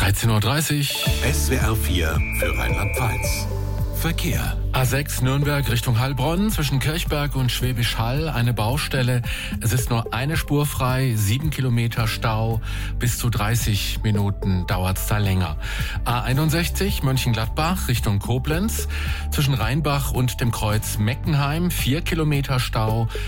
13:30 Uhr. SWR 4 für Rheinland-Pfalz. Verkehr. A6 Nürnberg Richtung Heilbronn, zwischen Kirchberg und Schwäbisch Hall eine Baustelle. Es ist nur eine Spur frei, 7 Kilometer Stau, bis zu 30 Minuten dauert's da länger. A61 Mönchengladbach Richtung Koblenz, zwischen Rheinbach und dem Kreuz Meckenheim 4 Kilometer Stau.